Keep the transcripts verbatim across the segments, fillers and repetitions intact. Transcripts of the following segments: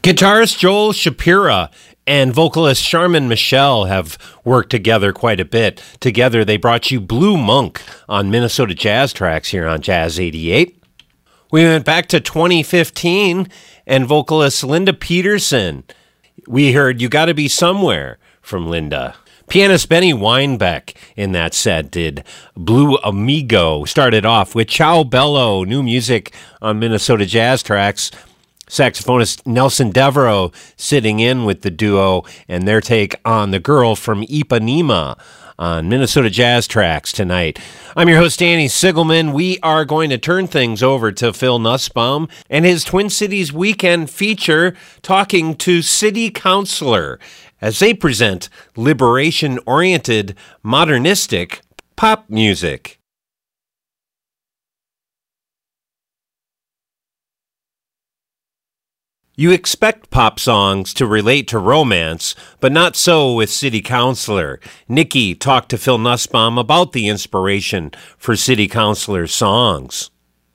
Guitarist Joel Shapira and vocalist Charmin Michelle have worked together quite a bit. Together, they brought you Blue Monk on Minnesota Jazz Tracks here on Jazz eighty-eight. We went back to twenty fifteen and vocalist Linda Peterson. We heard You Gotta Be Somewhere from Linda. Pianist Benny Weinbeck in that set did Blue Amigo. Started off with Ciao Bello, new music on Minnesota Jazz Tracks. Saxophonist Nelson Devereaux sitting in with the duo and their take on The Girl from Ipanema on Minnesota Jazz Tracks tonight. I'm your host, Danny Sigelman. We are going to turn things over to Phil Nussbaum and his Twin Cities Weekend feature, talking to City Councilor as they present liberation-oriented, modernistic pop music. You expect pop songs to relate to romance, but not so with City Councilor. Nikki talked to Phil Nussbaum about the inspiration for City Councilor's songs.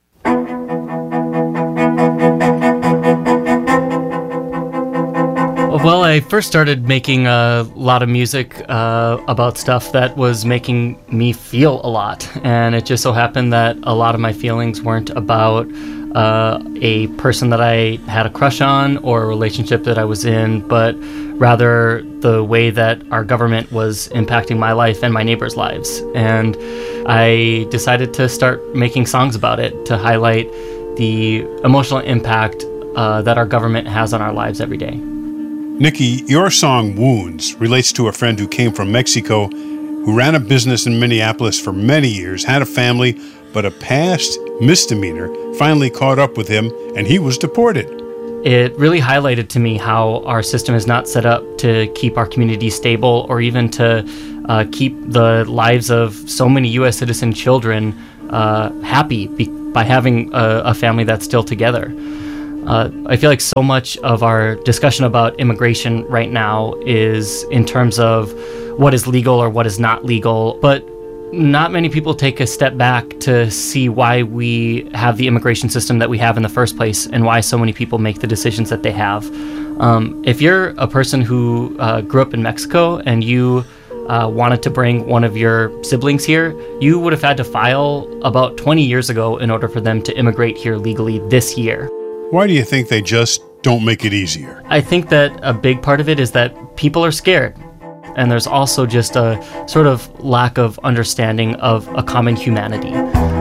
Well, I first started making a lot of music uh, about stuff that was making me feel a lot. And it just so happened that a lot of my feelings weren't about uh, a person that I had a crush on or a relationship that I was in, but rather the way that our government was impacting my life and my neighbors' lives. And I decided to start making songs about it to highlight the emotional impact uh, that our government has on our lives every day. Nikki, your song Wounds relates to a friend who came from Mexico, who ran a business in Minneapolis for many years, had a family, but a past misdemeanor finally caught up with him and he was deported. It really highlighted to me how our system is not set up to keep our community stable or even to uh, keep the lives of so many U S citizen children uh, happy be- by having a, a family that's still together. Uh, I feel like so much of our discussion about immigration right now is in terms of what is legal or what is not legal, but not many people take a step back to see why we have the immigration system that we have in the first place and why so many people make the decisions that they have. Um, if you're a person who uh, grew up in Mexico and you uh, wanted to bring one of your siblings here, you would have had to file about twenty years ago in order for them to immigrate here legally this year. Why do you think they just don't make it easier? I think that a big part of it is that people are scared. And there's also just a sort of lack of understanding of a common humanity.